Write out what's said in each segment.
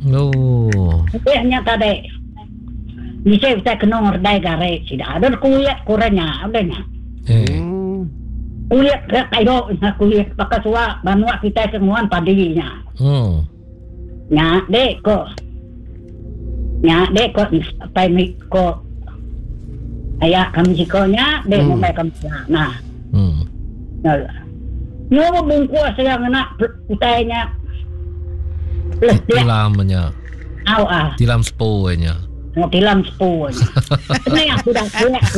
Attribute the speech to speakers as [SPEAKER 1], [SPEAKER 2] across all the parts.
[SPEAKER 1] Oh.
[SPEAKER 2] Hanya tadi. Ni saya kena ngerdai gare sida. Ada kuliah kurangnya, adanya. Kuliah kayo kuliah pakai suara banua kita kemuan padinya. Nya dek ko pai mi ko ayah kami sikonya dek mau kami nah. Nyoba bungkus yang nak utainya.
[SPEAKER 1] Tilamnya. Tilam sepuluhnya.
[SPEAKER 2] Tilam sepuluh. Ini yang sudah.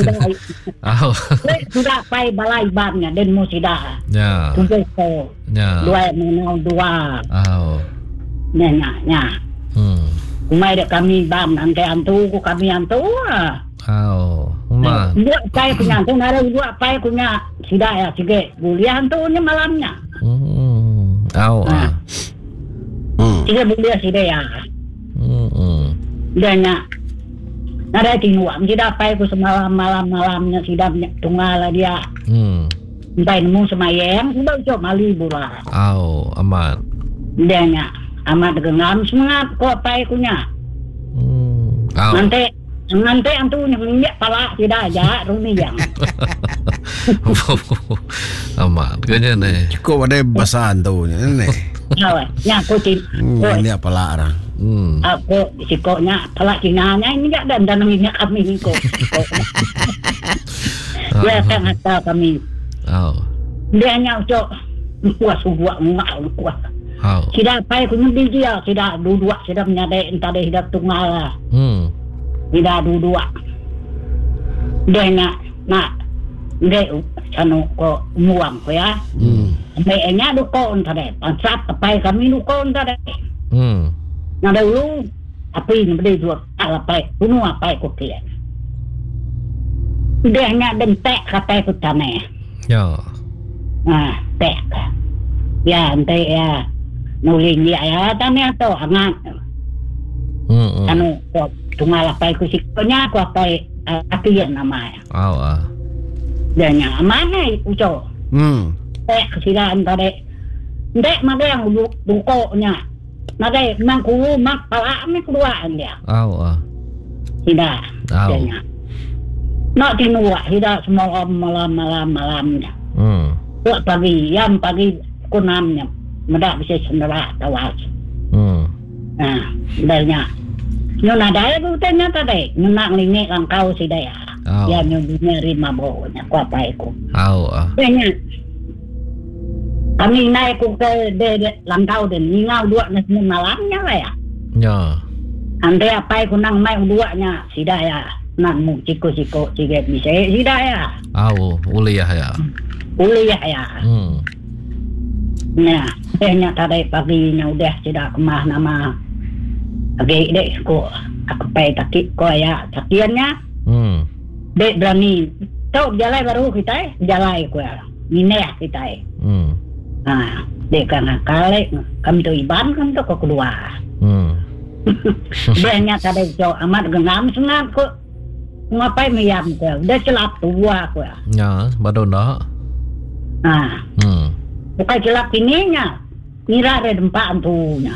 [SPEAKER 2] Sudah pai balai bannya dan musida.
[SPEAKER 1] Ya.
[SPEAKER 2] Tujuh ko.
[SPEAKER 1] Ya.
[SPEAKER 2] Dua. Nya. Kumai dek kami bam nanti antu kami antu.
[SPEAKER 1] Uma.
[SPEAKER 2] Dua pai punya antu nara dua pai punya sida ya sige. Buliah antunya malamnya. Sige buliah sida ya. Dan nada tinuam sida pai ku semalam malamnya sida tunggal dia. Pai nemu semayang sudah coba mali bola.
[SPEAKER 1] Aman.
[SPEAKER 2] Dia amat genggam semangat kok pai kunya. Nanti antunya minyak pala sida aja rumi yang.
[SPEAKER 1] Aman kayaknya nih.
[SPEAKER 3] Cukup ada bahasan tu nih.
[SPEAKER 2] Ya kucing.
[SPEAKER 3] Ini apa larang?
[SPEAKER 2] Aku sikonya pala Cinanya ini enggak dan minyak kami ni kok. Ya kan kata kami. Dia hanya cok kuas buat enggak kuas. Sida pai ku nyudi dia sida dua sida menyadai entah dia hidup tunggal. Sida dua. Dia nak dia anu ko muang ko ya. Nya duko entah deh. Pansat pai kami duko entah deh. Nah dulu api ni beli jual apa bunuh apa aku kira dia hanya dentek kata aku tanah tek ya ente ya nuling ya tanah tu hangat anu kok tunggal apa aku sikonya aku apa apian namanya dia nya mana uco tek kesilaan tadi dek mana yang dukonya nade mangku mak pala me keluaan dia. Tidak. Dia. Nak tinua tidak semua malamnya. Buat pagi kunamnya medak bisa sendiri tawas. Dalnya. Nuna daya butanya tadi, nuna nglingi langkau si daya. Ya nyubinya rima bohnya ku apa iku. Dia kami naik ke langkau dan ngau dua nasi malamnya lah ya. Ante apa aku nang mai duanya sida ya. Nang mu ciko ciget bisa sida ya.
[SPEAKER 1] Uliah ya.
[SPEAKER 2] Nah, tehnya tadi paginya udah sida kemah nama. Pagi dek aku pai takik ko ya takiannya. Dek berani. Tahu jalan baru kita jalan ko ya. Mineh kita. Dia karena kali kami tu iban kan tu kok kedua. Dia nyata ada jauh amat genam sengat kok ngapain meyam tu. Dia celap tua aku ya.
[SPEAKER 1] Baru dah.
[SPEAKER 2] Bukan celap ininya. Nira ada dempak antunya.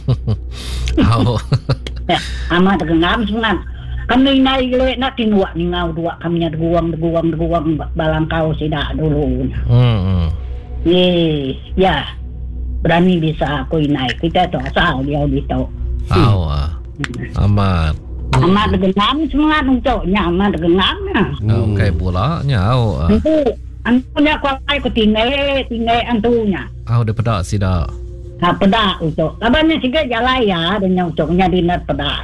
[SPEAKER 2] Amat genam sengat. Kami naik le nak tinua ni ngau dua kami nya deguang balangkau sidak dulu. Ya berani bisa aku naik kita tu asal dia gitu.
[SPEAKER 1] Amat
[SPEAKER 2] genam semangat uncoknya amat genamnya.
[SPEAKER 1] Okey pula nyau.
[SPEAKER 2] Antunya aku tinggal antunya.
[SPEAKER 1] Dia pedak sida.
[SPEAKER 2] Pedak uncok. Kabarnya juga jalan ya dan uncoknya dinar pedak.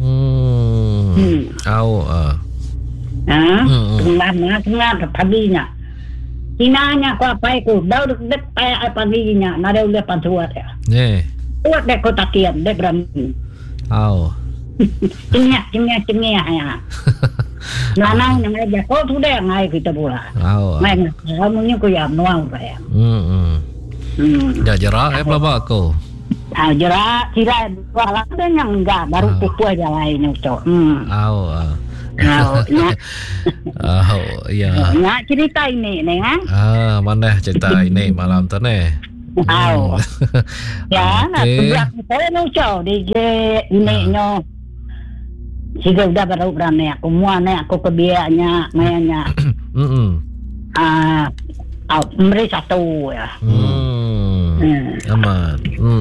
[SPEAKER 2] Genam paginya. Sinanya ko apa itu, dah dek kayak paginya, nada udah pantuat ya. Tuat dek ko takian, dek berani. Cengnya ya. Nanang yang aja, kau sudah ngai kita pula. Ngai, kamunya ko ya nuang saya.
[SPEAKER 1] Jarak pelaba ko.
[SPEAKER 2] Jarak kira dua dan yang enggak, baru pukul aja lain itu.
[SPEAKER 1] Ya.
[SPEAKER 2] Nak cerita ini, kan?
[SPEAKER 1] Mana cerita ini malam tu ni?
[SPEAKER 2] Tahu. Ya, nak sebelah saya nak cakap DJ ini nyo. Jika udah baru berani aku mua naik aku kebiaknya mainnya. Beri satu ya.
[SPEAKER 1] Aman.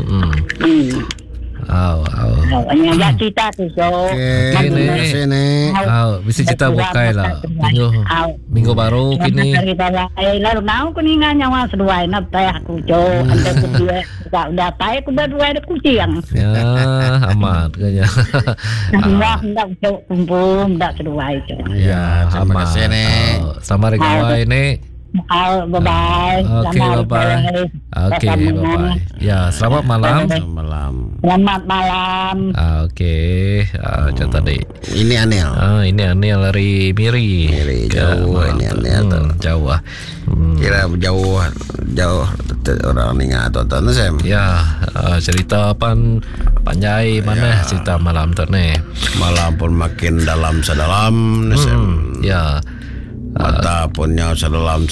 [SPEAKER 2] Hanya cerita tu so.
[SPEAKER 3] Sini.
[SPEAKER 1] Bisa cerita bukai lah. Minggu baru kini.
[SPEAKER 2] Lalu nau kuningan nyawa seduai nak tayah aku jo. Anda kedua udah tayah aku berdua ada kucing.
[SPEAKER 1] Ya, amat kayaknya.
[SPEAKER 2] Hendak jo kumpul hendak seduai jo.
[SPEAKER 1] Ya, amat. Sama regawai ni.
[SPEAKER 2] Bye-bye.
[SPEAKER 1] Okay, bye-bye. Okay, bye-bye. Ya, selamat malam.
[SPEAKER 2] Selamat malam.
[SPEAKER 1] Okay, macam tadi.
[SPEAKER 3] Ini Anil.
[SPEAKER 1] Ini Anil dari Miri.
[SPEAKER 3] Jauh ini Anil.
[SPEAKER 1] Jauh lah.
[SPEAKER 3] Kira jauh orang ni ngah tuan-tuan Sam.
[SPEAKER 1] Ya, cerita panjai mana cerita malam tu ni.
[SPEAKER 3] Malam pun makin dalam sedalam Sam.
[SPEAKER 1] Ya.
[SPEAKER 3] Mata punnya sedalam.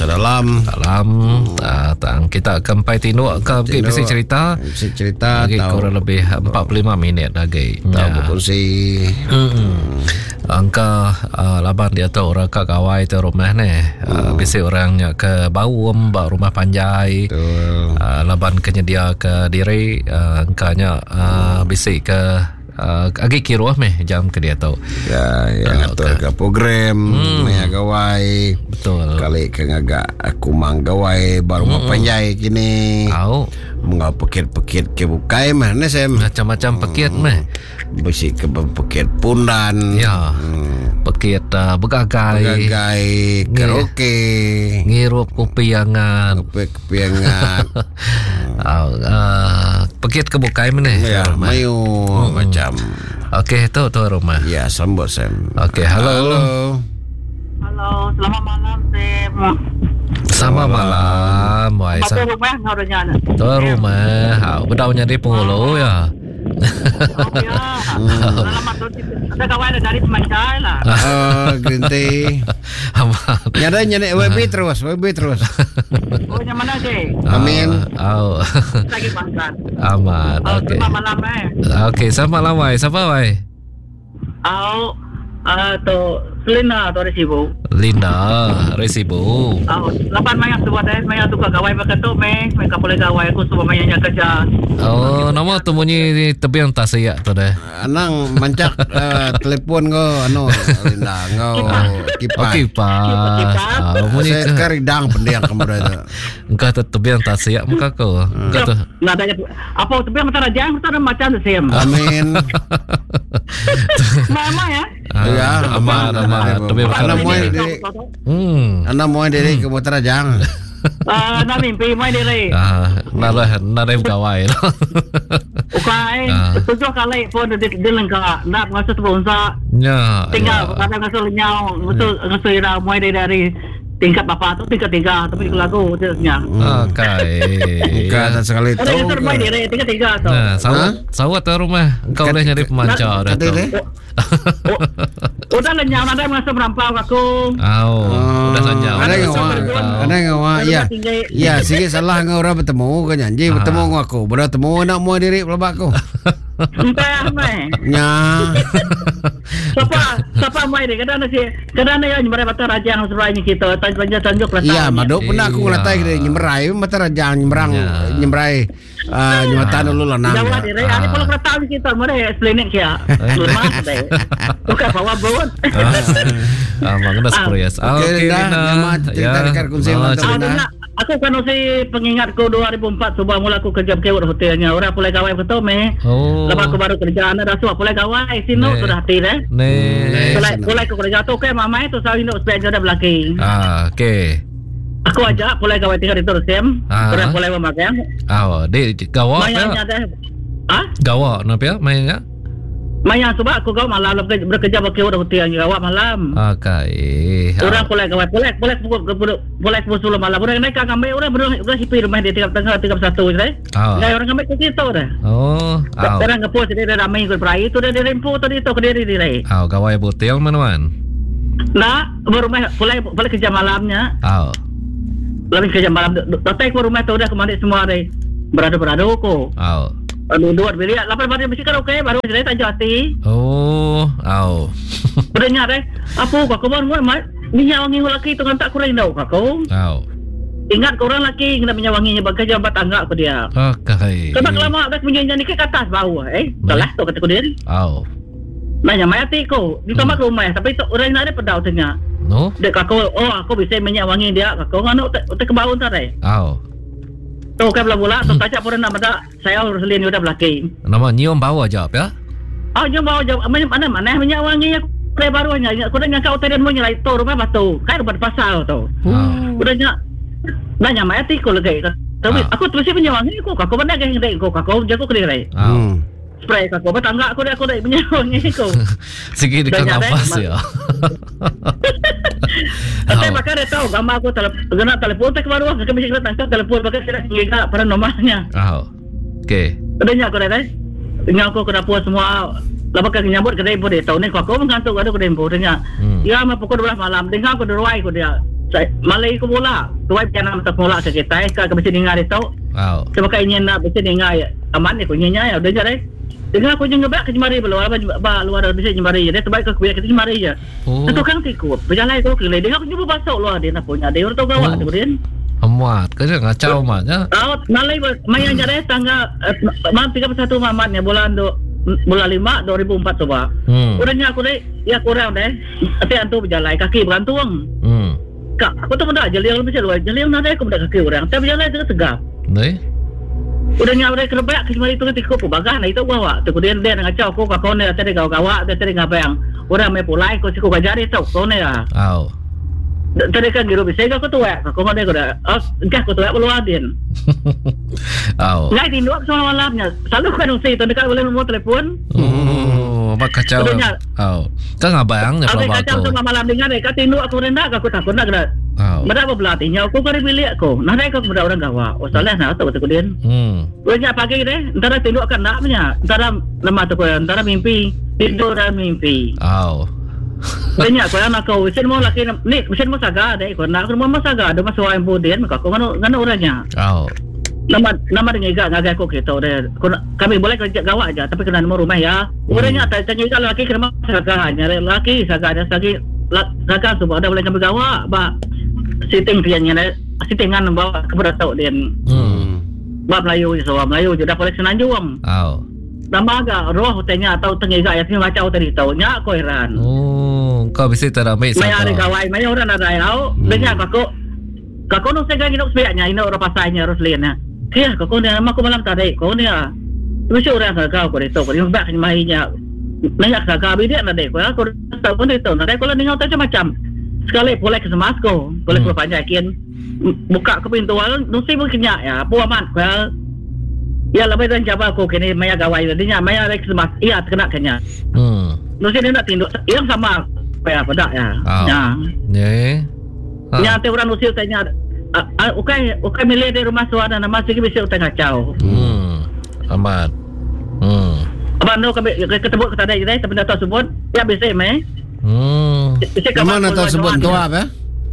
[SPEAKER 1] Kita kempai tinduk ke bisa cerita. Lagi kurang lebih 45 minit lagi.
[SPEAKER 3] Tak berkongsi.
[SPEAKER 1] Angka laban dia tu orang ke kawai tu rumah ni. Bisa orangnya ke bau rumah panjai. Laban kenyedia ke diri. Angkanya bisa ke agak kiruah jam ke dia tahu.
[SPEAKER 3] Ya, yang atur ke program, maya gawai.
[SPEAKER 1] Betul.
[SPEAKER 3] Kali ke agak aku mang gawai baru panjai kini.
[SPEAKER 1] Tahu.
[SPEAKER 3] Mengau pekit-pekit ke bukai mana Sam?
[SPEAKER 1] Macam-macam pekit
[SPEAKER 3] Besi ke pekit pundan.
[SPEAKER 1] Ya. Pekit begagai.
[SPEAKER 3] Karaoke.
[SPEAKER 1] Ngirup kopi hangat. Pekit ke bukai mana?
[SPEAKER 3] Ya, mayu macam.
[SPEAKER 1] Okey, tu rumah.
[SPEAKER 3] Ya, sambut Sam.
[SPEAKER 1] Okey, halo,
[SPEAKER 2] selamat malam Sam.
[SPEAKER 1] Selamat malam. Wai sa.
[SPEAKER 2] Rumah kau dah nyana.
[SPEAKER 1] Tu rumah. Bedaunya di Polo ya.
[SPEAKER 2] Selamat tu. Ada kawan dari Pemanjai lah.
[SPEAKER 3] Green tea. Nyada WB terus.
[SPEAKER 2] Oh, yang mana sih?
[SPEAKER 3] Amin.
[SPEAKER 2] Lagi bangkat.
[SPEAKER 1] Amat. Okey.
[SPEAKER 2] Selamat malam
[SPEAKER 1] Okey, selamat malam wai. Siapa wai?
[SPEAKER 2] Tu Linda tu Resibu. Lapan maya sebuah dah, maya tu kagawai berketuk mereka boleh gawai aku semua mayanya kerja.
[SPEAKER 1] Oh, nama tu bunyi tebiang tak siap tu dah.
[SPEAKER 3] Anang mancak telefon kau, Linda kau kipas.
[SPEAKER 1] Bunyi
[SPEAKER 3] keridang pendiang kemudian tu.
[SPEAKER 1] Engkau tu tebiang tak siap muka kau. Engkau tu.
[SPEAKER 2] Nak ada apa tebiang macam tu Sam.
[SPEAKER 3] Amin.
[SPEAKER 2] Mama ya.
[SPEAKER 3] Ya,
[SPEAKER 1] amat. Tebiang
[SPEAKER 3] Anda mau diri ke motor rajang.
[SPEAKER 2] Nak mimpi mau diri.
[SPEAKER 1] Nak gawai.
[SPEAKER 2] Okay, 7 kali pun dia lengkap. Nak ngasuh berusaha.
[SPEAKER 1] Ya.
[SPEAKER 2] Tinggal kata ngasuh lenyau, ngasuh ira mau dari tingkat bapa tu tingkat 3 tapi lagu dia.
[SPEAKER 1] Okay.
[SPEAKER 3] Bukan sekali tu.
[SPEAKER 2] Ada rumah diri tingkat 3 tu.
[SPEAKER 1] Sawat rumah. Engkau dah nyari pemancar dah tu.
[SPEAKER 2] Udah lenyau ada masa merampau aku.
[SPEAKER 1] Udah lenyau.
[SPEAKER 3] Ada ngawa. Ya, sikit salah ngau orang bertemu kan janji bertemu ngau aku. Bertemu nak mau diri pelabak aku.
[SPEAKER 2] Entah
[SPEAKER 3] nya.
[SPEAKER 2] Siapa mai dia kadang ya nyemrai mata rajang sebenarnya kita tanjuk rasa.
[SPEAKER 3] Ya, madok pun aku ngelatai dia nyemrai mata rajang nyemrai nyematan dulu lah nang.
[SPEAKER 2] Jawab dia ani kalau kereta kita mere selinik ya. Rumah deh. Bukan bawa bawon.
[SPEAKER 1] Mangga spurias. Okey dah.
[SPEAKER 3] Cerita dekat kunci mantap.
[SPEAKER 2] Aku kan si pengingatku 2004 coba mula aku kerja kewat hotelnya. Orang pulai gawai betul lepas aku baru kerjaan ada suap pulai gawai sini sudah hati deh. Pulai aku kerja tu mama itu saya hidup sepeda dah belakang.
[SPEAKER 1] Okey.
[SPEAKER 2] Aku ajak pulai gawai tinggal di Sam. Orang pulai memakai.
[SPEAKER 1] Di gawak. Gawak napa ya? Mainnya?
[SPEAKER 2] Maya sebab aku kau malam bekerja pakai orang hotel yang gawat malam.
[SPEAKER 1] Okay.
[SPEAKER 2] Orang pulai gawat pulai pusul malam. Orang naik kami orang hipi rumah dia tengah 31 je. Orang kami ke situ dah. Orang ngepos dia ramai ikut perai itu dia rempu tadi itu ke diri dia.
[SPEAKER 1] Gawai hotel mana?
[SPEAKER 2] Nah, rumah pulai kerja malamnya. Lebih kerja malam. Datang ke rumah tu dah kemana semua dia. berada ko. Dua bilik. Lepas pada mesti kan okey baru jadi tak jati. Berenya deh. Apa kau kau minyak wangi laki tu kan tak kurang tau kau. Ingat korang laki kena minyak wanginya bagi jabat tangga aku dia.
[SPEAKER 1] Okay.
[SPEAKER 2] Sebab lama dah punya ni ke atas bawah salah tu kata aku dia. Nanya mayati ko di tempat rumah tapi tu orang nak ada pedau tengah.
[SPEAKER 1] No.
[SPEAKER 2] Dek aku bisa minyak wangi dia kau ngano te ke bau tadi. Tu kan bola tu kacak pun nama dak saya harus lian udah belaki.
[SPEAKER 1] Nama nyium bau aja ya?
[SPEAKER 2] Nyium bau aja mana minyak wangi aku barunya aku dah nyangka hotel mo nyalai tu rumah batu kan rumah pasal tu. Udah nanya mayati ko lagi. Tapi aku terus minyak wangi aku mana ke hindai aku jago ke dia. Spray aku bertangga aku dah minyak wangi aku.
[SPEAKER 1] Sikit dekat nafas ya.
[SPEAKER 2] Saya bakal dia tahu gambar aku kena telefon tak baru aku mesti kena tangkap telefon bakal saya ingat pada nomornya.
[SPEAKER 1] Okey.
[SPEAKER 2] Adanya aku dah. Ingat aku kena puas semua. Lepas kau nyambut kedai pun dia tahu ni aku mengantuk ada kedai pun dia. Ya pukul 12 malam dengar aku deruai aku dia. Malai aku bola. Tuai piana mata bola sakit tai ka mesti dengar dia tahu. Sebab kayaknya nak mesti dengar aman ni aku nyanyi ya udah jadi. Dengar aku jangan bak ke jemari luar bisa jemari dia terbaik aku biar kita jemari je. Tukang tiku berjalan aku ke dia aku cuba masuk luar dia nak punya dia orang tahu gawat kemudian.
[SPEAKER 1] Amat kerja ngacau matnya.
[SPEAKER 2] Malai maya jadi tanggal 31 Mamatnya bulan 5 2004 tu ba. Urangnya aku deh ya kurang deh. Tapi antu berjalan kaki bergantung. Kak aku tu benda jeliang lebih luar jeliang nada aku benda kaki orang tapi berjalan itu tegap.
[SPEAKER 1] Nei.
[SPEAKER 2] Udah nyampe ke lebak ke semari tu ketika aku bagah nah itu bawa tu kemudian dia ngacau aku kau ni tadi gawat tadi ngapang orang mai pulai aku siku gajari tu kau ni lah tadi kan giru bisa aku tua aku mana aku dah enggak aku tua belum adin ngai tinduk semua malamnya selalu kan usai tu dekat boleh mau telepon
[SPEAKER 1] mak kacau kan ngabang ni
[SPEAKER 2] apa kacau semua malam dengan dekat tinduk aku rendah aku takut nak kena berapa belatihnya aku kari bilik aku nah aku kepada orang gawa salah nah tu kemudian banyak pagi deh antara tinduk akan nak punya antara nama tu antara mimpi tidur dan mimpi banyak kau anak kau mesin mau laki ni mesin mau saga deh kau nak mau saga ada masuk yang kemudian maka kau ngano orangnya nama dengan agak aku gitu deh kami boleh kerja gawa aja tapi kena nama rumah ya orangnya tanya kalau laki kena saga hanya laki saga ada lagi saga tu ada boleh kami gawa ba sitting piannya sittingan bawa kepada tahu dia bab Melayu je dah boleh senanjung nama agak roh tanya tahu tengiga ya macam tadi tahu nya kau heran
[SPEAKER 1] kau bisa teramai
[SPEAKER 2] maya ada kawai maya orang ada tahu dengar kakak nu segala hidup sebenarnya ini orang pasainya harus lihatnya kia kakak ni nama aku malam tadi kau ni mesti orang kakak kau itu kau yang bak mahinya banyak kakak bidik ada kau tahu pun itu nanti kalau dengar macam sekali boleh ke semasku boleh keluar panjakin buka ke pintu awal nusi pun kenyak ya puaman well ya lebih dan jawab aku kini maya gawai tadinya maya rek semas iya kena kenyak nusi dia nak tinduk yang sama apa pada ya ya te orang nusi tanya ukai milih di rumah suara nama sih bisa utang kacau
[SPEAKER 1] amat
[SPEAKER 2] abang no ketemu ke tadi jadi tapi tak sebut ya bisa meh
[SPEAKER 3] mana tahu sebut tua apa?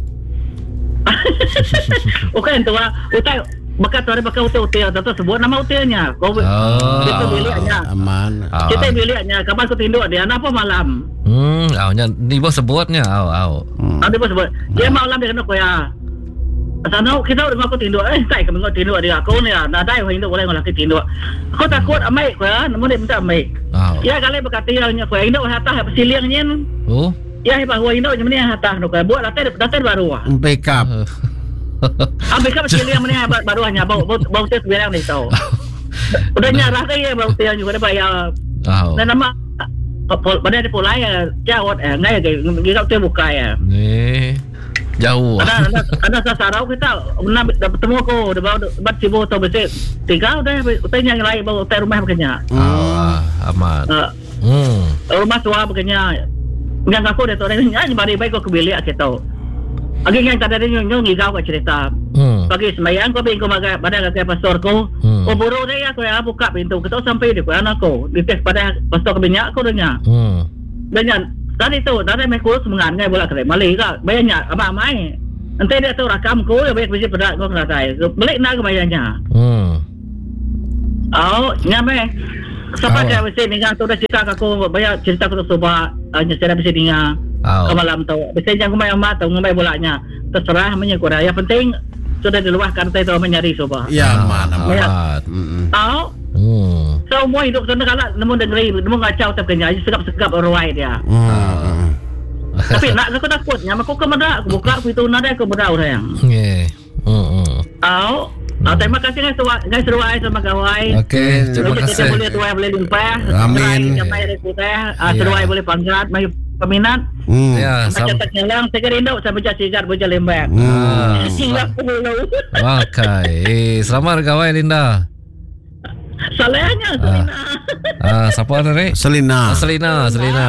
[SPEAKER 2] Bukan tua, utai bekat orang bekat hotel atau sebut nama hotelnya. Kau itu biliknya.
[SPEAKER 3] Aman.
[SPEAKER 2] Kita biliknya. Kapan kau tinduk dia? Apa malam?
[SPEAKER 1] Nya ni bos sebutnya.
[SPEAKER 2] Dia bos sebut. Dia malam dia kena koya. Sana kita udah aku tinduk. Tai kami ngau tinduk dia. Kau ni nak dai hindu boleh ngau laki tinduk. Kau takut amai koya. Namun dia minta amai. Ya kalau berkati nya koya hindu hatah silingnya. Ya bahawa Indo je mana hatah nak buat latar baru
[SPEAKER 3] backup
[SPEAKER 2] backup sekali yang mana baru hanya bau tes bilang ni tahu udahnya rasa ya bau tes juga ada bayar dan nama pada ada pula ya jawab ngai kita tu buka ya
[SPEAKER 1] jauh
[SPEAKER 2] ada sasarau kita pernah bertemu aku dah bawa bat cibo tu betul tiga udah utanya yang lain bawa hotel rumah begini
[SPEAKER 1] amat
[SPEAKER 2] rumah tua begini yang aku dah tahu ni bari baik aku bilik aku tahu. Agi yang tadi ni nyong ngigau aku cerita. Pagi sembahyang aku bingung pada kakek pastor ko. Buru dia aku ya buka pintu kita sampai di anak aku. Dites pada pastor kebanyak aku denya. Dan tadi tu tadi mai kurus mengangai bola kerja malih ka banyak apa mai. Nanti dia tu rakam ko ya banyak biji pada aku kena tai. Balik nak ke bayarnya. Nyampe. Sampai dia mesti dengar tu dah cerita aku banyak cerita aku coba saya mesti dengar malam tu. Biasanya aku main mat tu ngomai bolanya. Terserah punya kurang. Yang penting sudah di luar kartai tu mencari coba.
[SPEAKER 3] Ya mana mat.
[SPEAKER 2] So semua hidup sana kalau nemu negeri nemu ngacau tapi kenyang segap-segap orang dia. Tapi nak aku takut nyama aku kemedak aku buka pintu nada aku berau sayang. Terima kasih guys seruai sama gawai.
[SPEAKER 1] Okey, terima kasih.
[SPEAKER 2] Boleh tuai boleh limpah.
[SPEAKER 3] Amin.
[SPEAKER 2] Sampai kita seruai boleh pangkat mai peminat.
[SPEAKER 1] Ya,
[SPEAKER 2] macam tak nyelang saya rindu saya baca sigar baca lembang. Sigar dulu.
[SPEAKER 1] Okey, selamat gawai Linda.
[SPEAKER 2] Salahnya Selina.
[SPEAKER 1] Siapa ni?
[SPEAKER 3] Selina.
[SPEAKER 1] Selina.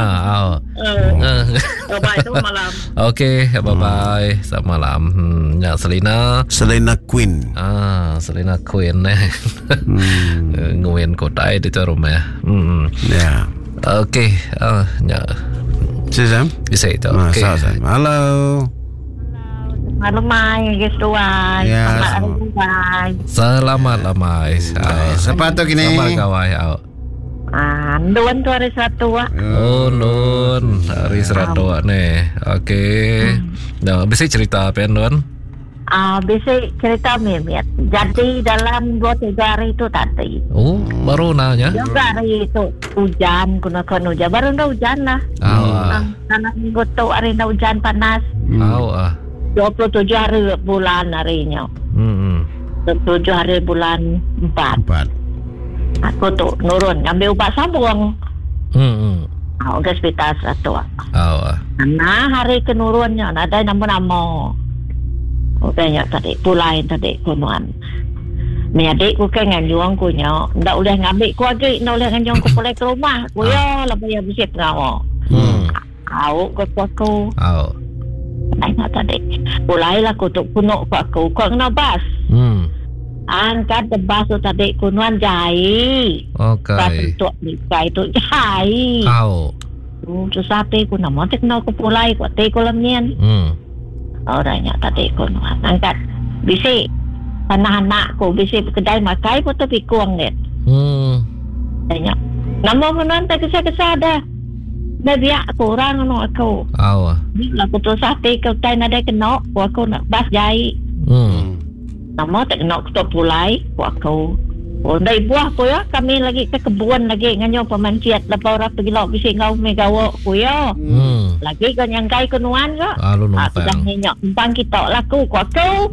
[SPEAKER 2] Bye selamat malam.
[SPEAKER 1] Okey, bye. Selamat malam. Ya, Selina
[SPEAKER 3] Queen.
[SPEAKER 1] Selina Queen Nguyen kotai di rumah.
[SPEAKER 3] Ya.
[SPEAKER 1] Okey. Ya.
[SPEAKER 3] Sam.
[SPEAKER 1] Bisa itu. Okey.
[SPEAKER 3] Halo.
[SPEAKER 2] Malam mai guys tuai.
[SPEAKER 1] Selamat lamai.
[SPEAKER 3] Siapa tu kini?
[SPEAKER 1] Selamat gawai.
[SPEAKER 2] Nun tu hari satu.
[SPEAKER 1] Nun hari satu ni. Okey. Dah bisa cerita apa Nun?
[SPEAKER 2] Bisa cerita Mimet. Jadi dalam 2-3 hari itu tadi.
[SPEAKER 1] Baru nanya.
[SPEAKER 2] Juga hari itu hujan, gunakan hujan. Baru dah hujan lah. Karena minggu tu hari dah hujan panas. 27 hari bulan harinya. 27 hari bulan 4. Aku tu nurun ambil ubat sabung. Ke hospital satu. Nah hari kenurunnya ada nama-nama. Okeynya tadi pulain tadi kunuan. Ni adik ku kan nganjuang ku nya. Ndak boleh ngambil ku lagi, ndak boleh nganjuang ku pulang ke rumah. Ku ya lah bayar bisik ngawo. Ke aku. Nanya tadi. Pulailah ku tu kunuk ku aku. Kau kena bas. Angkat bas tu tadi kunuan jahit. Bas untuk nikah itu jahit. Susah te ku nama te kena ku pulai ku te ku lemien. Orangnya tadi kunuan. Angkat. Bisik. Anak-anak ku bisik kedai makai ku tu pikuang net. Tanya. Nama kunuan tak kesah-kesah dah. Dah biak aku orang no aku. Bila aku tu sate kau tai nada kena aku nak bas jahit. Nama tak kena aku tu pulai aku. Dari buah aku ya kami lagi ke kebun lagi nganyo pemanciat lepas orang pergi lauk bising ngau megawo aku ya. Lagi kan yang kai kenuan ke? Aku dah nyenyak empang kita laku aku.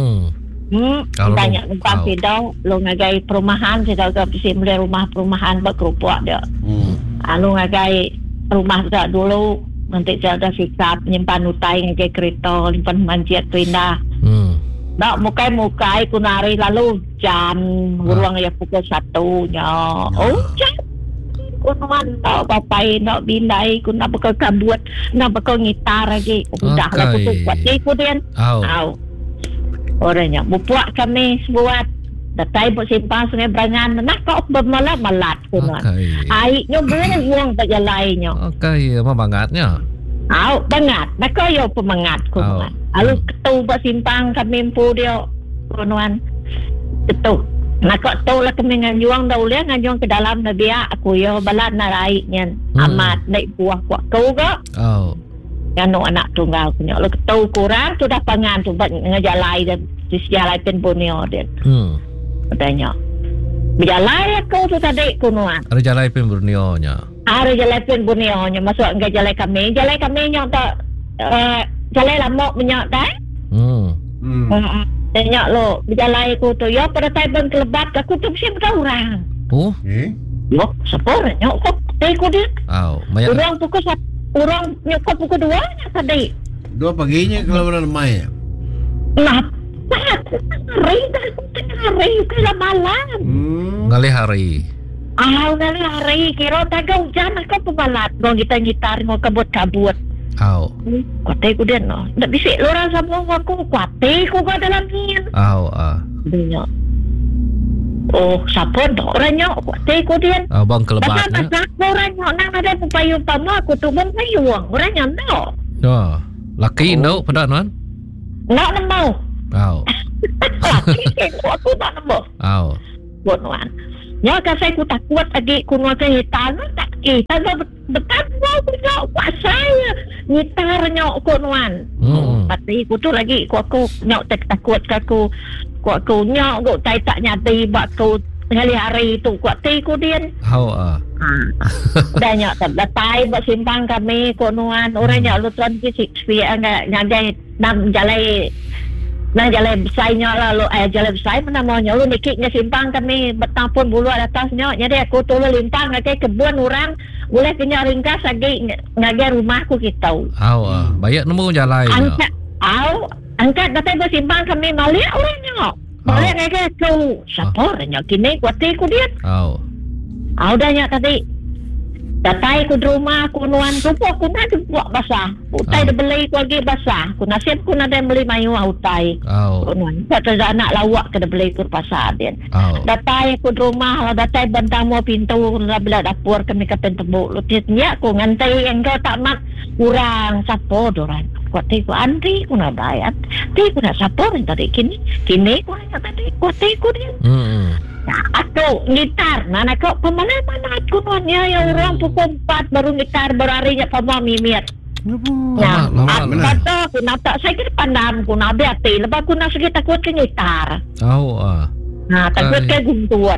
[SPEAKER 2] Tanya empang kita lo ngagai perumahan kita ke bising mulai rumah perumahan berkerupuk dia. Lo ngagai rumah tak dulu nanti saya ada sikap menyimpan utai ngagai kereta limpan manjiat tu indah. Nak mukai ku nari lalu jam ruang ya pukul 1-nya. Jam ku mantau bapai nak bindai ku nak bakal buat nak bakal ngitar lagi. Dah lah ku tu buat ku dia. Orangnya buat kami buat datai buat simpang sungai Berangan nak kau bermalat kunan. Airnya beruang tak jalannya.
[SPEAKER 1] Bangatnya.
[SPEAKER 2] Bangat. Nak kau yo pemangat kunan. Lalu ketu buat simpang kami empu dia kunan. Ketu. Nak kau tahu lah kami nganjuang dah uliah nganjuang ke dalam nabiak aku yo balat na airnya. Amat naik buah kuat kau ke? Yang anak tunggal punya. Lalu ketu kurang tu dah pangan tu buat ngejalai dan disejalai pen bonio dia. Adanya. Berjalai aku tu tadi kunuan.
[SPEAKER 1] Ada jalai pen Borneo-nya.
[SPEAKER 2] Ada jalai pen Borneo-nya. Masuk enggak jalai kami. Jalai kami yang tak jalai lama punya dah. Tanya lo, berjalai aku tu. Ya pada time kelebat aku tu mesti berorang. Yo, sepornya kok teko dia. Orang pukul orang nyokap pukul 2 tadi.
[SPEAKER 3] 2 paginya kalau lemai.
[SPEAKER 2] Nah, hari kira malam.
[SPEAKER 1] Ngali hari.
[SPEAKER 2] Ngali hari kira taga hujan aku pemalat. Ngong kita ngitar ngong kabut-kabut. Kuate ku dia no. Ndak bisik lorang sama aku kuate ku ga dalam ni. Dunya. Sapon dah orangnya kuate ku dia.
[SPEAKER 1] Bang kelebat.
[SPEAKER 2] Pasal orangnya nang ada payung pama aku tu bang payung. Orangnya no.
[SPEAKER 1] Laki no pada nuan.
[SPEAKER 2] Nak mau.
[SPEAKER 1] Aku
[SPEAKER 2] tak nemu. Buat nuan. Ya kasi ku takut lagi ku nuan gitar tak tak betul ku nyok saya gitar nyok ku nuan. Tapi ku tu lagi ku aku nyok takut aku nyok ku tak nyati bak ku hari-hari tu ku ti ku din. Dah nyok datai bak simpang kami ku nuan orang nyok lutuan ki spia ngagai nam jalai Nang jalan besarnya lah jalan besar mana maunya lu nikiknya simpang kami bertampun bulu atasnya jadi aku tolong limpang ngagai kebun orang boleh kena ringkas lagi ngagai rumahku kita.
[SPEAKER 1] Banyak nemu jalan.
[SPEAKER 2] Angkat datai bersimpang kami maliak orangnya. Maliak ngagai aku sapornya kini kuati ku dia. Udahnya tadi datai ku di rumah ku nuan rupo ku na buat basah utai dah beli ku lagi basah ku nasib ku na dah beli mayu utai ku nuan kata anak lawak ke dah beli ku pasar dia datai ku di rumah datai bentang mau pintu bila dapur kami kapan tebuk lutitnya ku ngantai engkau tak mak kurang sapo doran kuati ku andri ku na bayat ti ku na sapo tadi kini ku hanya tadi kuati ku dia aku gitar mana kau pemana-mana aku nuannya ya orang pukul 4 baru gitar berarinya pama mimit kata aku nak tak saya kira pandam aku nak hati lepas aku nak sakit takut ke gitar takut ke guntur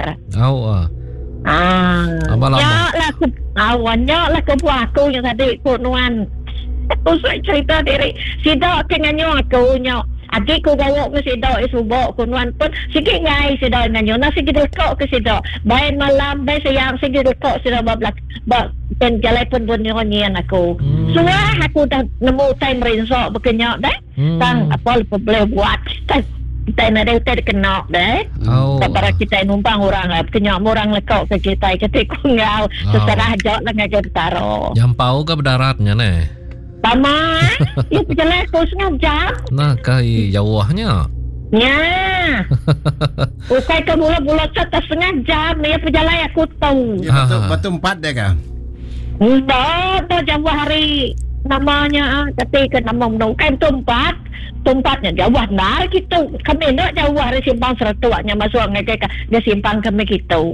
[SPEAKER 2] ya lah awalnya lah ke buah aku yang tadi aku nuan aku cerita diri sidak ke nganyo aku nyok adik ko gawa ko si daw isubo ko nuan pun sige ngai si daw nanyo na sige ko si daw bay malam bay sayang sige ko si daw bablak ba pen jalai pun niyan ako suwa aku dah nemu time rinso bekenya dah tang apa boleh buat kita na dah terkenal dah para kita numpang orang lah bekenya orang lekau ke kita ketika ngau seserah jauh lah ngajar taro
[SPEAKER 1] nyampau ke berdaratnya ne
[SPEAKER 2] Tama, ya berjalan aku setengah jam.
[SPEAKER 1] Nah, kai jauhnya.
[SPEAKER 2] Ya. Usai ke mula-mula setengah jam, ya berjalan aku tahu.
[SPEAKER 3] Ya, betul 4 deh kan?
[SPEAKER 2] Betul, jauh hari namanya. Tapi ke nama menemukan tempatnya jauh nar gitu. Kami nak jauh hari simpang seratuaknya masuk ngekek dia simpang kami gitu.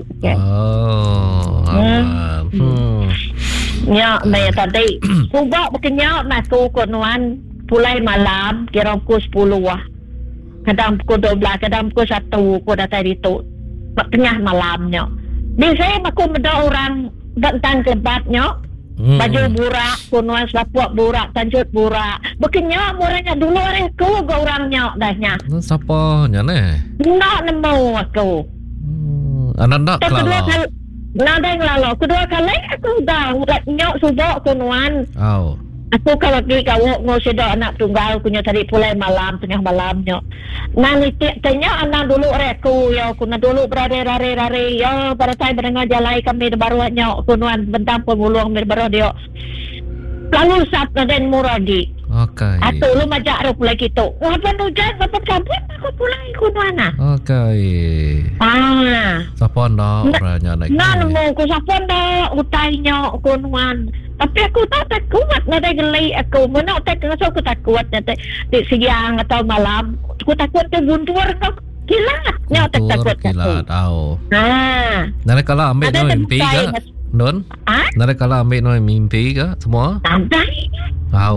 [SPEAKER 2] Ya, saya tadi kubak berkenyak masuk ke nuan pulai malam kira pukul 10 kadang pukul 12 kadang pukul 1 aku datang itu tengah malamnya biasanya aku meda orang tentang kebatnya baju burak kunuan selapuk burak tanjut burak berkenyak orangnya dulu aku ke orangnya dahnya
[SPEAKER 1] siapa nyane
[SPEAKER 2] nak nemu aku
[SPEAKER 1] anak kelala
[SPEAKER 2] Nada yang lalu kedua kali aku dah nyok subok kunuan. Aku kalau pergi kau ngosedo anak tunggal punya tadi pulai malam tengah malamnya. Nanti tanya anak dulu reku ya kuna dulu berare ya pada saya berdengar jalai kami baru nyok kunuan bentang pemulung baru dia. Lalu sab dan muradi.
[SPEAKER 1] Okay.
[SPEAKER 2] Atau lu majak ro pulai gitu. Ngapan hujan ngapan kabut aku pulai kunuana.
[SPEAKER 1] Okay. Sapon dah orangnya naik.
[SPEAKER 2] Namo ku sapon dah utainya kunuan. Tapi aku tak kuat nak gelai aku. Mana tak ngaso aku tak kuat nanti di siang atau malam. Aku takut ke guntur kau. Kilat. Nyak tak takut aku.
[SPEAKER 1] Kilat tahu. Nanti kalau ambil no mimpi ke? Nun? Nanti kalau ambil no mimpi ke semua?
[SPEAKER 2] Ada.
[SPEAKER 1] Tahu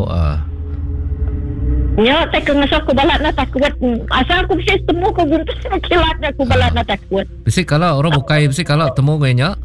[SPEAKER 2] Ya, tak kengasok ko balat na takut. Asal aku bisa temu ko guntur na kilat na ko balat na takut.
[SPEAKER 1] Bisi kalau orang bukai, bisi kalau temu kayaknya.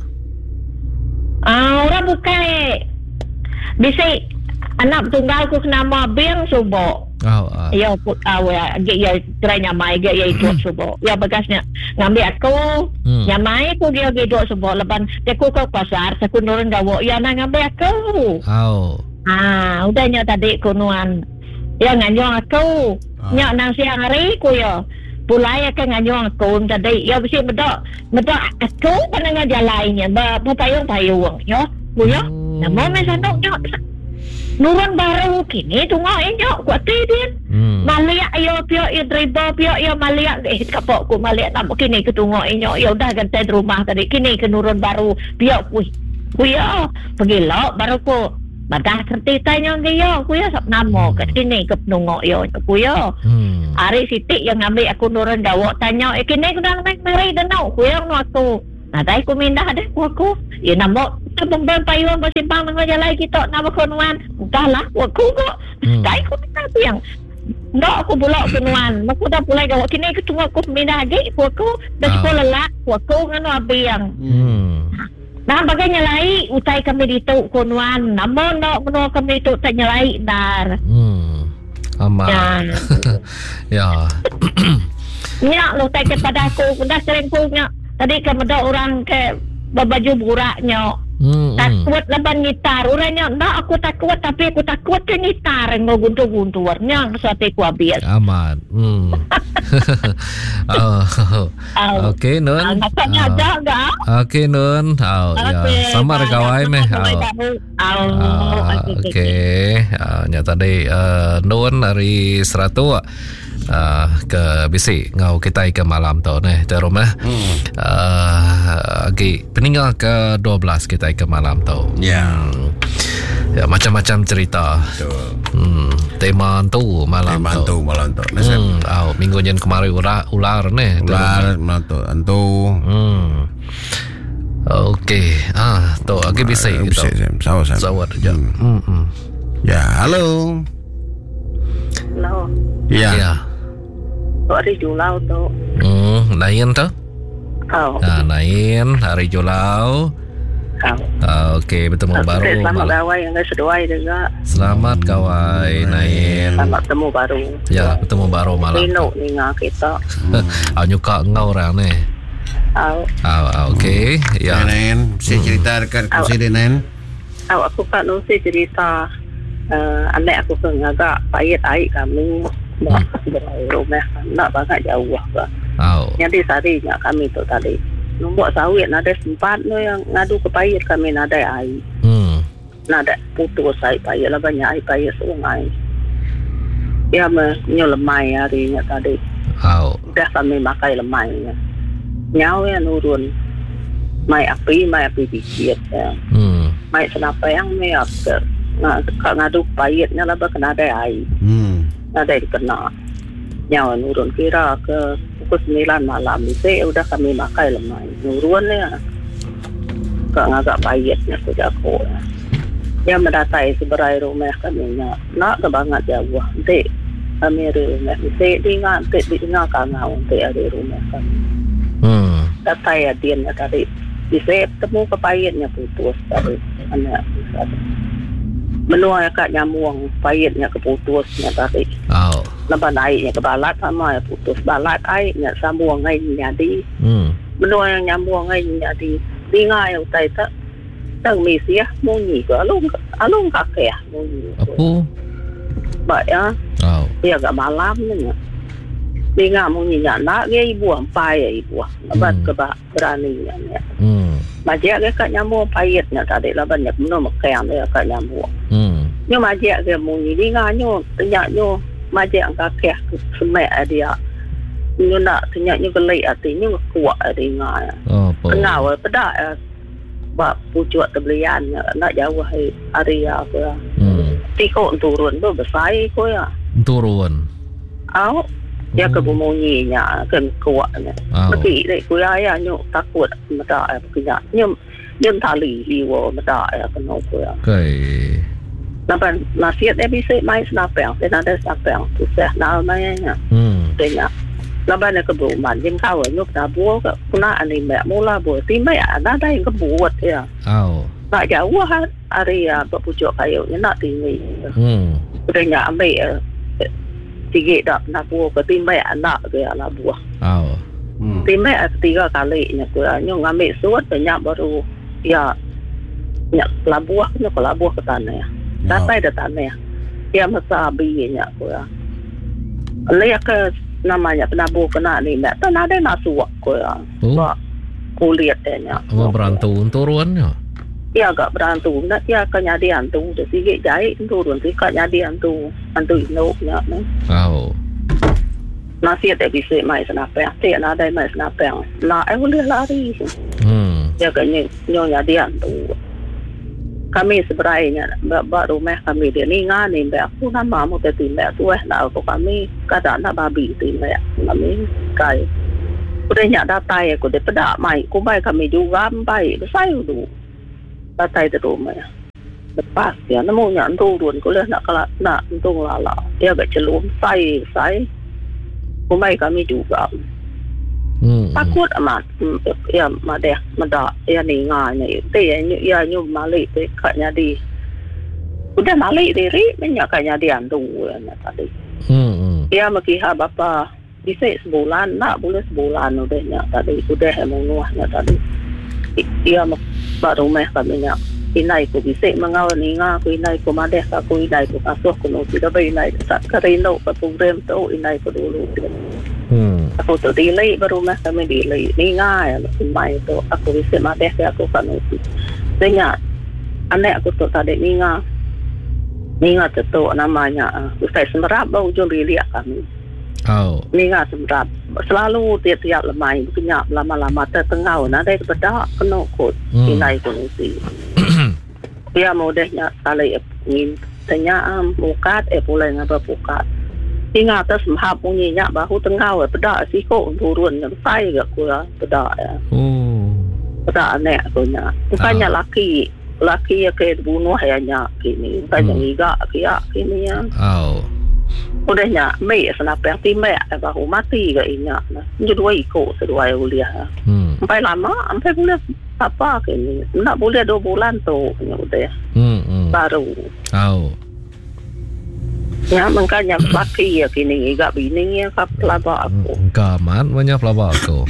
[SPEAKER 2] Orang bukai. Bisi anak tunggal ko nama Beng Subo. Ya, ya kerana mai ya itu Subo. Ya bagasnya ngambil aku. Nyamai ko dia gedok Subo. Lepas aku ke pasar, aku nurun gawo. Ya nak ngambil aku. Udahnya tadi kunuan. Ya nganyong aku. Nyak nang siang hari ku ya. Pulai akan nganyong aku tadi. Ya besi medok aku pandangan jalannya. Payung-payung ya. Ku ya. Namo mesanok nyak. Nurun baru kini tunggu nyak ku ati dia. Maliak yo pio dribble pio yo maliak kapok ku maliak tak kini ke tunggu nyak. Ya udah ganti rumah tadi. Kini ke nurun baru pio ku ya. Pergi lo baru ku Badah kerti tanya dia, aku ya sab namo kat sini ke penungok yo, aku ya. Hari sitik yang ambil aku nurun dawak tanya, kini aku dah main mari danau, aku yang aku. Nah, dai ku mindah ada aku. Ya namo tembang payung bersimpang dengan jalan kita nama konuan. Entahlah aku kok. Dai ku mindah yang no aku bulak konuan. Aku dah pulai gawak kini aku tunggu aku mindah lagi aku dah sekolah lah. Aku ngano abiang. Nah, bagainya lai utai kami ditu konuan. Namo no kami ditu tanya lai dar.
[SPEAKER 1] Amat. Ya.
[SPEAKER 2] Nyak lo tak kepada aku dah sering punya. Tadi kepada orang ke baju buraknya. Takut laban gitar. Orangnya nak aku takut tapi aku takut ke gitar ngo guntur-gunturnya suatu aku habis.
[SPEAKER 1] Amat. Okey Nun.
[SPEAKER 2] Makanya ada enggak?
[SPEAKER 1] Okey Nun. Ya, sama rekawai meh. Okey. Nya tadi Nun dari Seratu ke bisi ngau kita ke malam tu ni di rumah. Peninggal ke 12 kita ke malam tu.
[SPEAKER 3] Ya.
[SPEAKER 1] Ya macam-macam cerita. Tema tu malam tu. Minggu yang kemarin ular ni.
[SPEAKER 3] Ular malam tu. Antu.
[SPEAKER 1] Okey. Tu agi bisi gitu. Sawat aja.
[SPEAKER 3] Ya, halo.
[SPEAKER 2] Halo.
[SPEAKER 3] Ya.
[SPEAKER 2] Hari Julau tu.
[SPEAKER 1] Lain tu? Lain hari Julau. Okey, bertemu baru.
[SPEAKER 2] Selamat kawai yang sesuai juga.
[SPEAKER 1] Selamat kawai Nain.
[SPEAKER 2] Selamat bertemu baru.
[SPEAKER 1] Ya, bertemu baru malam.
[SPEAKER 2] Rino ni ngah kita.
[SPEAKER 1] Nyuka ngau orang ni. Okey. Ya.
[SPEAKER 3] Nain, saya cerita dekat kursi dia Nain.
[SPEAKER 2] Aku kan nusi cerita. Anak aku kan agak payet air kami. Rumah nak banget jauh ke. Jadi sarinya kami tu tadi. Nombor sawit ada sempat tu yang ngadu ke payet kami ada air. Nada putus air payet lah banyak air payet sungai. Ya lemai harinya tadi. Dah kami makai lemainya. Nyau yang nurun. Mai api dikit ya. Mai senapa yang mai after. Ngadu payetnya lah kena ada air. Ada kena nyawa nurun kira ke pukul 9 malam itu udah kami makai lemai nurun ya agak payetnya tu jago ya mendatai seberai rumah kami nak kebangat jauh nanti kami rumah nanti dengar kangau nanti ada rumah kami datai adiannya tadi bisa temu ke payetnya putus tadi anak menua kat nyamuang payetnya keputusnya tadi. Lepas airnya ke balat sama ya putus balat airnya sambung airnya di. Menua yang nyambung airnya di. Dengar yang utai tak misi ya munyi ke alung kakek munyi.
[SPEAKER 1] Apa?
[SPEAKER 2] Baik ya. Dia agak malam ni. Dengar munyi nak dia ibu ampai ibu. Lepas ke beraninya ni. Majak dia kat nyamuk payetnya tadi lah banyak menua makan dia kat nyamuk. Nyo majak dia munyi dengar nyo tenyak nyo majak kakek semek dia. Nyo nak tenyak nyo gelai hati nyo kuat dengar. Kenal pedak bab pucuk terbelian nak jauh area apa. Tikok turun tu besar ko ya.
[SPEAKER 1] Turun.
[SPEAKER 2] Ya ke bunyinya kan kuatnya. Tapi dek kuya nyo takut mata punya. Nyo tali liwo mata kena kuya.
[SPEAKER 1] Okey.
[SPEAKER 2] Napan nasihat bisa mai snapel, dan ada snapel tu sah nal mainnya. Tanya. Napan ke buman jeng kau nyo tabu ke kuna ani mek mula bo timai ada yang kebuat ya. Nak jauh area berpucuk kayu nak tinggi. Tanya ambil tiga dak nak buah ke timbai anak ke anak buah. Timbai 3 kali nya tu nyo ngambil suat banyak baru ya nyak labuah nyo ke labuah ke tanah. Datai dah tanah. Ya masa binya ku ya. Lihat ke namanya penabuh kena ni mak tanah ada nak suak ku ya. Kulit nya.
[SPEAKER 1] Berantu turunnya.
[SPEAKER 2] Ya agak berantu nak ya kenyadian tu sikit jahit turun sikit kenyadian tu antu inoknya. Nasihat tak bisa mai senapang. Tiada ada mai senapang. Nak boleh lari. Ya kena nyonya dia tu. Kami sebenarnya bak rumah kami dia ni ngani mbak aku nama mau teti mbak tu nak aku kami kadang nak babi tu mbak kami kai.
[SPEAKER 4] Udah nyak datai aku deh pedak mai. Ku mai kami juga mai. Saya dulu. Datai di rumah ya. Lepas ya, nemu nyak turun. Ku lihat nak untung lala. Dia agak celum. Saya. Ku mai kami juga. Takut amat. Ya, madah. Ya ni nganya. Ya nyu malik. Kaknya di. Udah malik diri. Menyak kaknya di antung. Ya tadi. Ya makihah bapa. Bisa sebulan, nak boleh sebulan udahnya tadi, udah menguahnya tadi. Ia baru rumah kami nya. Inai ku bisa mengawal ninga, ku inai ku madeh, ku inai ku asuh ku nusi, tapi inai tak kerino ke program tu inai ku dulu. Aku tu delay baru rumah kami delay ninga ya, inai tu aku bisa madeh aku kan nusi. Sehingga anak aku tu tadi ninga tu namanya, saya semerap bau ujung lihat kami. Ni nggak sempat selalu tiap lemai punya lama-lama tertengah ada kepada kena kot inai kondisi dia modehnya kali ingin tanya bukat boleh ngapa bukat tinggal atas mahap bunyinya bahu tengah pada sih kok turun yang saya gak kuya pada ya pada anak punya bukannya laki ya kayak bunuh hanya kini bukannya ngiga kia kini ya udahnya mai senapa yang timai baru mati ke inya jadi dua ikut sedua uliah sampai lama sampai boleh apa kini nak boleh 2 bulan tu udah baru ya makanya laki ya kini enggak bini ya kap pelaba aku
[SPEAKER 1] gaman banyak pelaba aku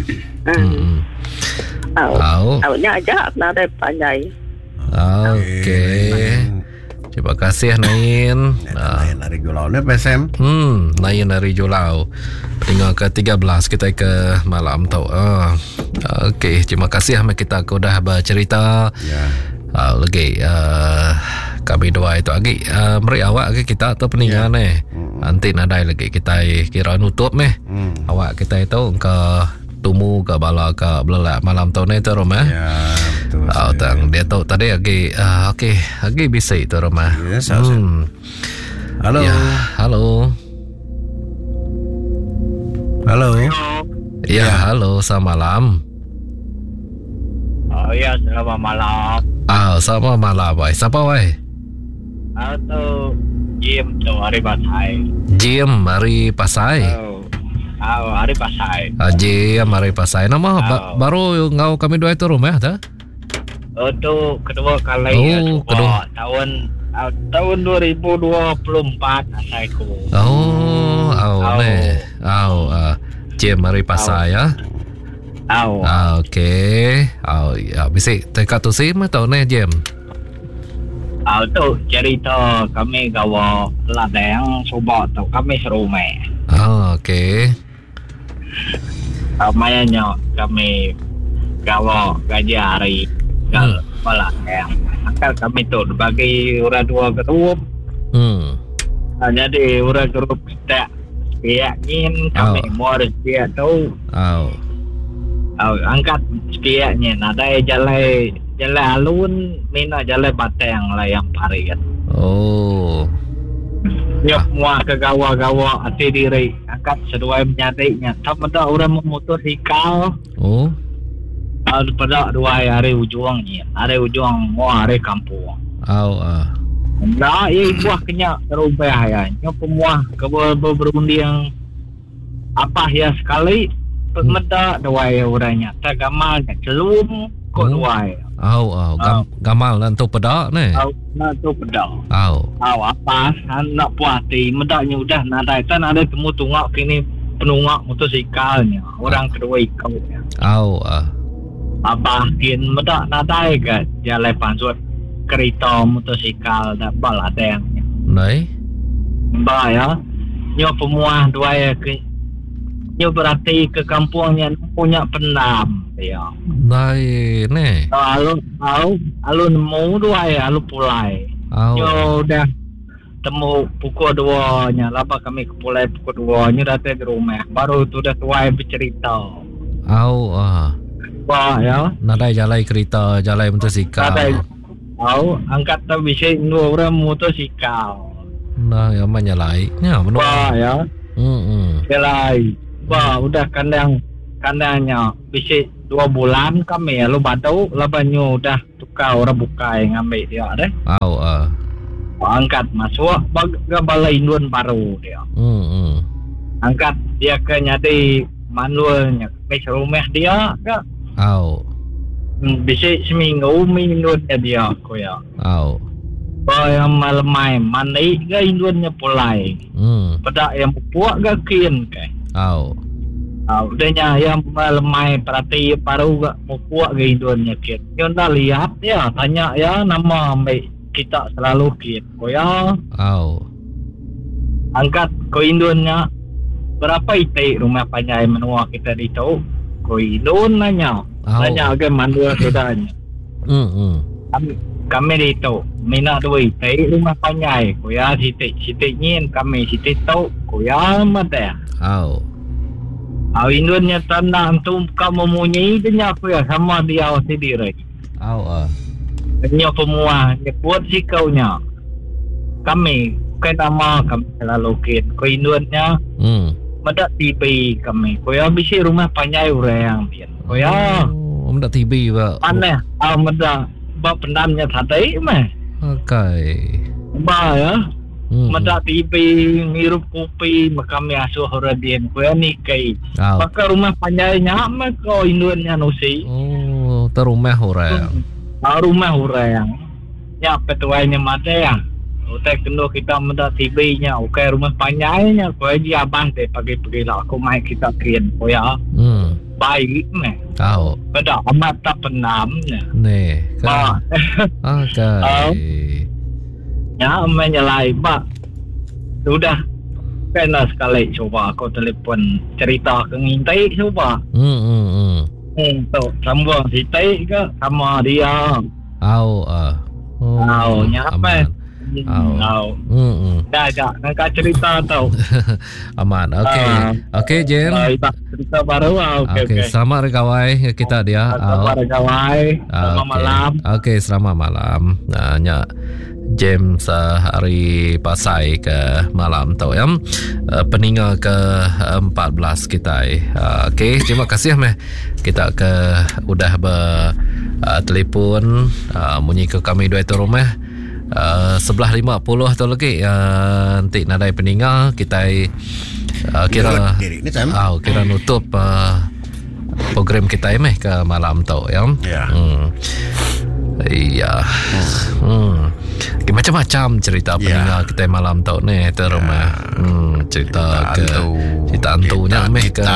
[SPEAKER 4] awalnya aja ada panjai
[SPEAKER 1] Terima kasih Nain.
[SPEAKER 3] Nain dari Julau ni PSM.
[SPEAKER 1] Nain dari Julau. Tinggal ke 13 kita ke malam tu. Okey, terima kasih kita dah bercerita. Lagi kami dua itu lagi meri awak ke kita atau peningan nanti nadai lagi kita kira nutup awak kita itu ke tumu ke bala ke belak malam tahun itu rumah. Tang dia tahu tadi lagi okey lagi bisa itu rumah.
[SPEAKER 3] Halo.
[SPEAKER 1] Ya, halo. Ya, halo, selamat malam.
[SPEAKER 5] Ya, selamat malam.
[SPEAKER 1] Selamat malam, boy. Siapa, boy?
[SPEAKER 5] Itu Jim tu hari Pasai.
[SPEAKER 1] Jim hari Pasai.
[SPEAKER 5] Hari Pasai.
[SPEAKER 1] Jim hari Pasai. Nama baru ngau kami dua itu rumah dah.
[SPEAKER 5] Itu kedua kali kedua tahun 2024 asaiku.
[SPEAKER 1] Jim hari Pasai ya. Okey. Bisa teka tu sih mah tahu ni Jim.
[SPEAKER 5] Tu cerita kami gawa ladang subak tu kami serumai.
[SPEAKER 1] Okey.
[SPEAKER 5] Mayanya kami gawa gaji hari gal ladang. Akal kami tu bagi orang dua ketua. Jadi orang grup kita yakin kami mau dia tu. Angkat sekiannya ada jalan alun mina jalan batang lah yang parian. Nyok muah ke gawa-gawa hati diri angkat sedua menyatiknya tak ada orang memutus ikal. Pada 2 hari ujungnya hari ujung mau hari kampung. Nah, buah kenyak terubah ya. Nyok pemuah ke berundi yang apa ya sekali pemeda 2 orangnya tak gamal celum kok 2.
[SPEAKER 1] Gamal nanti pedak ni.
[SPEAKER 5] Nanti pedak. Apa nak puati medaknya udah nadai kan ada temu tungak kini penungak motosikalnya orang kedua ikutnya. Apa kin medak nadai ke jalan pansut kereta motosikal dak baladengnya.
[SPEAKER 1] Nai.
[SPEAKER 5] Ya. Nyo pemuah 2 ke nyo berarti ke kampungnya punya pendam ya.
[SPEAKER 1] Nai ni.
[SPEAKER 5] Alu nemu 2 alu pulai. Nyo dah temu pukul 2 nya lapa kami ke pulai pukul 2 nya datang di rumah baru tu dah tuai bercerita. Ya.
[SPEAKER 1] Nadai jalan kereta, jalan motosikal.
[SPEAKER 5] Angkat tak bisa 2 orang motosikal.
[SPEAKER 1] Nah, yang menyalai. Ya, benar.
[SPEAKER 5] Ya. Selai. Udah kandang Kandanya bisa 2 bulan kami lalu batu labanyo dah tukar orang bukai ngambil dia deh. Angkat masuk baga balai indun baru dia. Angkat dia ke nyadi manualnya mes rumah dia ke. Bisa seminggu indun dia ko ya. Yang malamai mandi ke indunnya pulai. Pada yang puak ke kian ke. Udahnya yang lemai perhati paru gak mau puak ke indunnya kit. Yang dah lihat ya tanya ya nama ambil kita selalu kit. Oh ya. Angkat ko indunnya berapa ite rumah panjai menua kita di tahu. Ko indun nanya. Nanya ke mandua kita nya. Kami di tahu. Mina dua ite rumah panjai. Ko ya sitik nyin kami sitik tahu. Ko ya mata. Indunnya tanda antum kamu mempunyai dia apa ya sama dia sendiri. Dia semua dia buat si kaunya. Kami kan nama kami selalu kit. Ko indunnya mendak TV kami. Ko ya bisa rumah panjai orang dia. Ko ya
[SPEAKER 1] mendak TV ba.
[SPEAKER 5] Aneh. Mendak ba pendamnya tadi mah. Ba ya. Mendak TV ngirup kopi kami asuh Radien ko ni kai. Maka rumah panjainya mak ko indunnya nusi.
[SPEAKER 1] Terumah orang.
[SPEAKER 5] Rumah orang. Ya petuainya mata ya. Utai kena kita mendak TV-nya. Oke rumah panjainya ko dia abang deh pagi-pagi lah aku mai kita kian ko ya. Baik meh. Pada amat tak penamnya.
[SPEAKER 1] Nih.
[SPEAKER 5] Ya menyelai pak sudah kena sekali coba aku telefon cerita ke ngintai coba untuk sambung sitai ke sama dia nyapa dah nak cerita tau
[SPEAKER 1] aman okey Jem
[SPEAKER 5] cerita baru okey
[SPEAKER 1] selamat rekawai kita dia
[SPEAKER 5] selamat rekawai selamat malam
[SPEAKER 1] selamat malam James hari pasai ke malam tau ya. Peninga ke 14 kita. Okey, terima kasih meh. Kita ke udah telefon munyi ke kami dua itu rumah. 11.50 tu lagi nanti nadai peninga kita kira nutup program kita meh ke malam tau ya. Iya. Macam-macam cerita peninggal kita malam tau ni terumah. Cerita antunya meh ke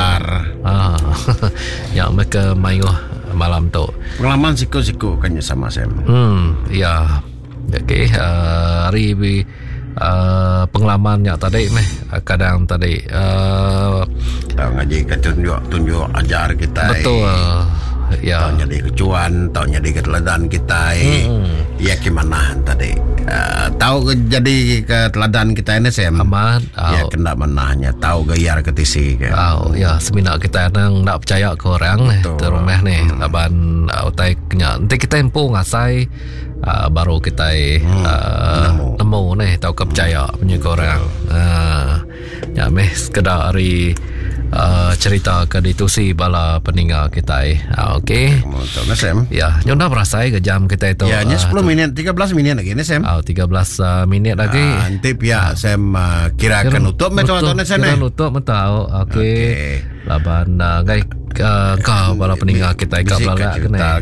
[SPEAKER 1] yang meh ke mayu malam tau.
[SPEAKER 3] Pengalaman siku-siku kan sama Sam.
[SPEAKER 1] Ya. Okey, hari pengalamannya tadi meh kadang tadi
[SPEAKER 3] ngaji ke tunjuk ajar kita.
[SPEAKER 1] Betul. Ya.
[SPEAKER 3] Tahu jadi kecuan, tahu jadi keteladan kita. Ya gimana tadi? Tahu jadi keteladan kita ini Sam.
[SPEAKER 1] Aman.
[SPEAKER 3] Ya kena manahnya, tahu gayar ketisi.
[SPEAKER 1] Ya semina kita nang nak percaya ke orang terumah ni. Laban utai kenya. Nanti kita empu ngasai baru kita nemu ni tahu kepercaya punya ke orang. Ya meh sekedar hari cerita ke ditusi bala peninggal kita. Okey. Ya, nyonda berasai ke jam kita itu.
[SPEAKER 3] Ya, 10 minit, 13 minit lagi ni Sam.
[SPEAKER 1] 13 minit lagi.
[SPEAKER 3] Nanti pihak Sam kira nutup macam sana.
[SPEAKER 1] Kira nutup tahu. Okey. Laban guys kau bala peninggal kita belak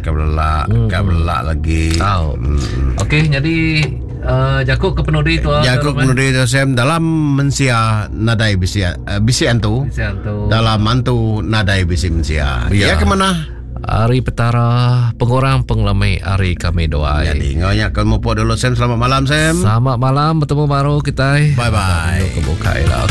[SPEAKER 3] lagi.
[SPEAKER 1] Okey, jadi Jakuk ke penudi tu.
[SPEAKER 3] Jakuk penudi tu Sam dalam mensia nadai bisi antu. Dalam mantu nadai bisi mensia. Ya kemana?
[SPEAKER 1] Hari petara pengurang penglamai hari kami doa.
[SPEAKER 3] Jadi ngoyak kamu po dulu Sam. Selamat malam Sam.
[SPEAKER 1] Selamat malam bertemu baru kita.
[SPEAKER 3] Bye bye.
[SPEAKER 1] Kebukai lah.